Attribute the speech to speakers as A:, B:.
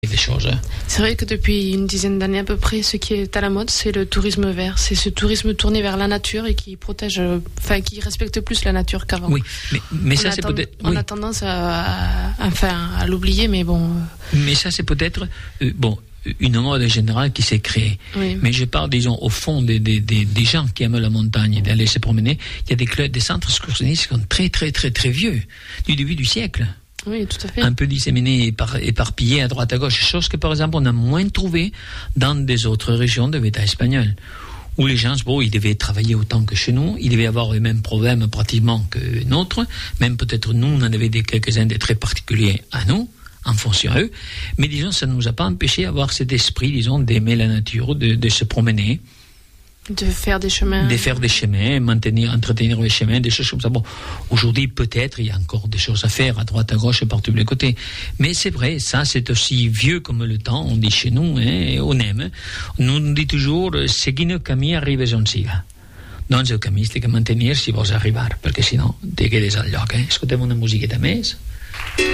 A: des choses.
B: C'est vrai que depuis une dizaine d'années à peu près, ce qui est à la mode, c'est le tourisme vert. C'est ce tourisme tourné vers la nature et qui protège, qui respecte plus la nature qu'avant.
A: Oui, mais ça c'est peut-être...
B: On a tendance à l'oublier, mais bon...
A: Mais ça c'est peut-être... une mode générale qui s'est créée.
B: Oui.
A: Mais je parle, disons, au fond des gens qui aiment la montagne et d'aller se promener. Il y a des clubs, des centres excursionnistes qui sont très, très, très, très vieux, du début du siècle.
B: Oui, tout à fait.
A: Un peu disséminés, éparpillés à droite à gauche. Chose que, par exemple, on a moins trouvé dans des autres régions de l'État espagnol. Où les gens, ils devaient travailler autant que chez nous, ils devaient avoir les mêmes problèmes pratiquement que nôtres. Même peut-être nous, on en avait quelques-uns des très particuliers à nous, en fonction à eux, mais disons, ça ne nous a pas empêché d'avoir cet esprit, disons, d'aimer la nature, de se promener.
B: De faire des chemins.
A: Entretenir les chemins, des choses comme ça. Bon, aujourd'hui, peut-être, il y a encore des choses à faire, à droite, à gauche, partout les côtés. Mais c'est vrai, ça, c'est aussi vieux comme le temps, on dit chez nous, on aime. Nous, on dit toujours, seguint el camí, arribes on siga. Doncs el camí té que mantenir si vols arribar, perquè si no, te quedes al lloc, Escoltem una musiqueta més.